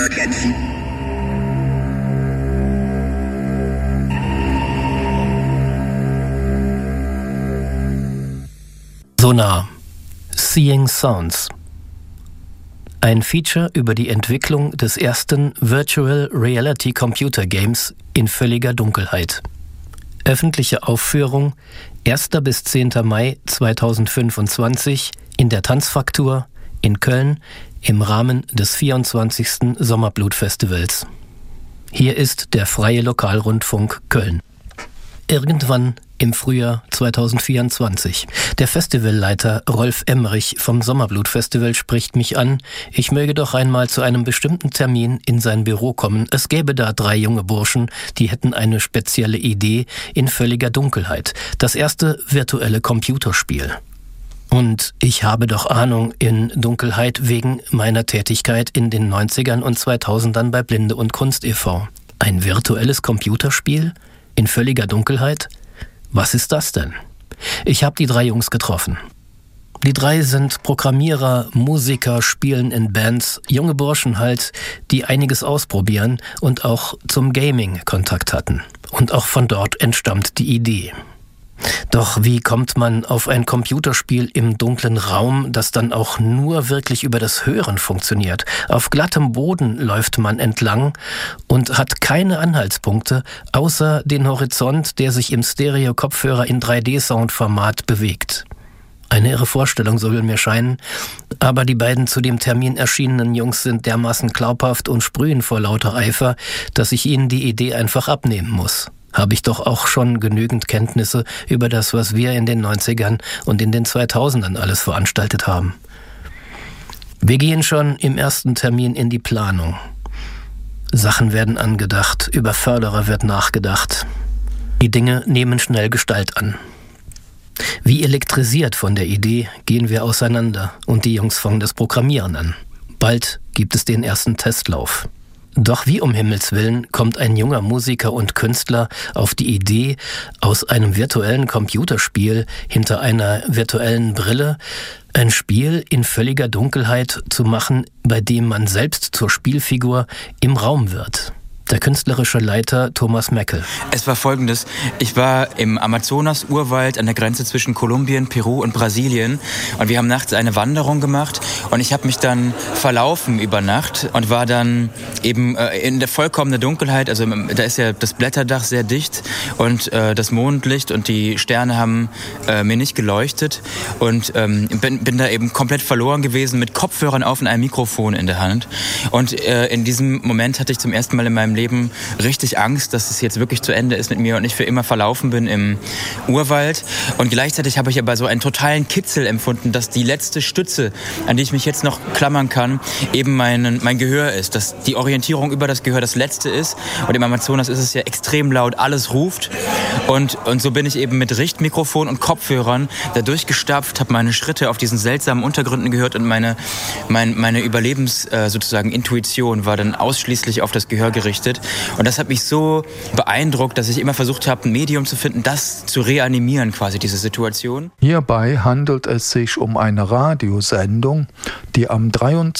bekämpfen. Sonar. Seeing Sounds. Ein Feature über die Entwicklung des ersten Virtual Reality Computer Games in völliger Dunkelheit. Öffentliche Aufführung 1. bis 10. Mai 2025 in der Tanzfaktur in Köln im Rahmen des 24. Sommerblut-Festivals. Hier ist der Freie Lokalrundfunk Köln. Irgendwann im Frühjahr 2024. Der Festivalleiter Rolf Emmerich vom Sommerblut-Festival spricht mich an, ich möge doch einmal zu einem bestimmten Termin in sein Büro kommen. Es gäbe da 3 junge Burschen, die hätten eine spezielle Idee in völliger Dunkelheit. Das erste virtuelle Computerspiel. Und ich habe doch Ahnung in Dunkelheit wegen meiner Tätigkeit in den 90ern und 2000ern bei Blinde und Kunst e.V. Ein virtuelles Computerspiel in völliger Dunkelheit? Was ist das denn? Ich habe die 3 Jungs getroffen. Die 3 sind Programmierer, Musiker, spielen in Bands, junge Burschen halt, die einiges ausprobieren und auch zum Gaming Kontakt hatten. Und auch von dort entstammt die Idee. Doch wie kommt man auf ein Computerspiel im dunklen Raum, das dann auch nur wirklich über das Hören funktioniert? Auf glattem Boden läuft man entlang und hat keine Anhaltspunkte, außer den Horizont, der sich im Stereo-Kopfhörer in 3D-Soundformat bewegt. Eine irre Vorstellung, so will mir scheinen, aber die beiden zu dem Termin erschienenen Jungs sind dermaßen glaubhaft und sprühen vor lauter Eifer, dass ich ihnen die Idee einfach abnehmen muss. Habe ich doch auch schon genügend Kenntnisse über das, was wir in den 90ern und in den 2000ern alles veranstaltet haben. Wir gehen schon im ersten Termin in die Planung. Sachen werden angedacht, über Förderer wird nachgedacht. Die Dinge nehmen schnell Gestalt an. Wie elektrisiert von der Idee gehen wir auseinander und die Jungs fangen das Programmieren an. Bald gibt es den ersten Testlauf. Doch wie um Himmels Willen kommt ein junger Musiker und Künstler auf die Idee, aus einem virtuellen Computerspiel hinter einer virtuellen Brille ein Spiel in völliger Dunkelheit zu machen, bei dem man selbst zur Spielfigur im Raum wird. Der künstlerische Leiter Thomas Meckel. Es war Folgendes. Ich war im Amazonas-Urwald an der Grenze zwischen Kolumbien, Peru und Brasilien. Und wir haben nachts eine Wanderung gemacht. Und ich habe mich dann verlaufen über Nacht und war dann eben in der vollkommenen Dunkelheit. Also da ist ja das Blätterdach sehr dicht und das Mondlicht und die Sterne haben mir nicht geleuchtet. Und bin da eben komplett verloren gewesen mit Kopfhörern auf und einem Mikrofon in der Hand. Und in diesem Moment hatte ich zum ersten Mal in meinem Leben richtig Angst, dass es jetzt wirklich zu Ende ist mit mir und ich für immer verlaufen bin im Urwald. Und gleichzeitig habe ich aber so einen totalen Kitzel empfunden, dass die letzte Stütze, an die ich mich jetzt noch klammern kann, eben mein Gehör ist. Dass die Orientierung über das Gehör das Letzte ist. Und im Amazonas ist es ja extrem laut, alles ruft. Und so bin ich eben mit Richtmikrofon und Kopfhörern da durchgestapft, habe meine Schritte auf diesen seltsamen Untergründen gehört und meine sozusagen Intuition war dann ausschließlich auf das Gehör gerichtet. Und das hat mich so beeindruckt, dass ich immer versucht habe, ein Medium zu finden, das zu reanimieren, quasi diese Situation. Hierbei handelt es sich um eine Radiosendung, die am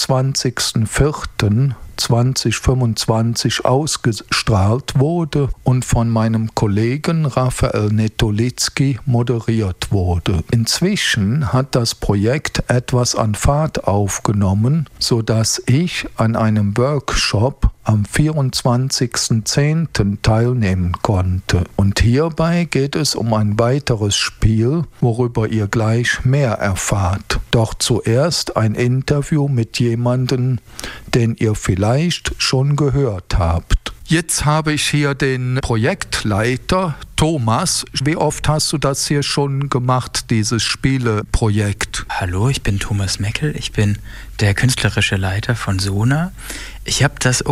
23.04.2025 ausgestrahlt wurde und von meinem Kollegen Raphael Netolitzki moderiert wurde. Inzwischen hat das Projekt etwas an Fahrt aufgenommen, sodass ich an einem Workshop am 24.10. teilnehmen konnte. Und hierbei geht es um ein weiteres Spiel, worüber ihr gleich mehr erfahrt. Doch zuerst ein Interview mit jemandem, den ihr vielleicht schon gehört habt. Jetzt habe ich hier den Projektleiter Thomas. Wie oft hast du das hier schon gemacht, dieses Spieleprojekt? Hallo, ich bin Thomas Meckel. Ich bin der künstlerische Leiter von Sonar. Ich habe das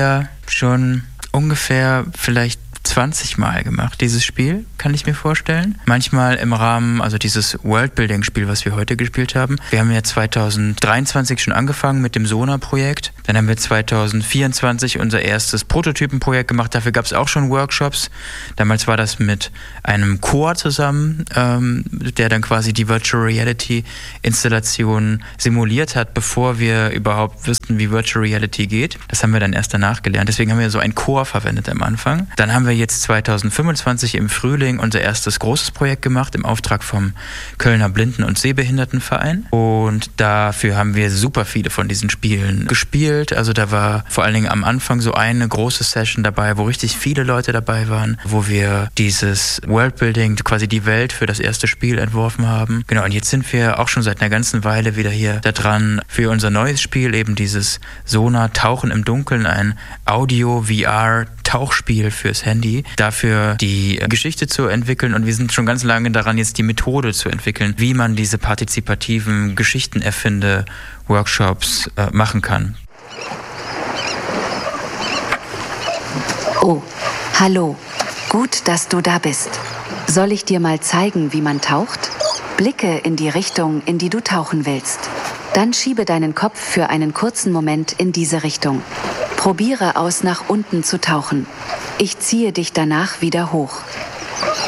vielleicht 20 Mal gemacht, dieses Spiel, kann ich mir vorstellen. Manchmal im Rahmen, also dieses Worldbuilding-Spiel, was wir heute gespielt haben. Wir haben ja 2023 schon angefangen mit dem Sonar-Projekt. Dann haben wir 2024 unser erstes Prototypenprojekt gemacht. Dafür gab es auch schon Workshops. Damals war das mit einem Chor zusammen, der dann quasi die Virtual Reality Installation simuliert hat, bevor wir überhaupt wussten, wie Virtual Reality geht. Das haben wir dann erst danach gelernt. Deswegen haben wir so einen Chor verwendet am Anfang. Dann haben wir jetzt 2025 im Frühling unser erstes großes Projekt gemacht im Auftrag vom Kölner Blinden- und Sehbehindertenverein. Und dafür haben wir super viele von diesen Spielen gespielt. Also da war vor allen Dingen am Anfang so eine große Session dabei, wo richtig viele Leute dabei waren, wo wir dieses Worldbuilding, quasi die Welt für das erste Spiel entworfen haben. Genau, und jetzt sind wir auch schon seit einer ganzen Weile wieder hier da dran für unser neues Spiel, eben dieses Sonar Tauchen im Dunkeln, ein Audio-VR-Tauchspiel fürs Handy. Dafür die Geschichte zu entwickeln, und wir sind schon ganz lange daran, jetzt die Methode zu entwickeln, wie man diese partizipativen Geschichtenerfinde-Workshops machen kann. Oh, hallo. Gut, dass du da bist. Soll ich dir mal zeigen, wie man taucht? Blicke in die Richtung, in die du tauchen willst. Dann schiebe deinen Kopf für einen kurzen Moment in diese Richtung. Probiere aus, nach unten zu tauchen. Ich ziehe dich danach wieder hoch.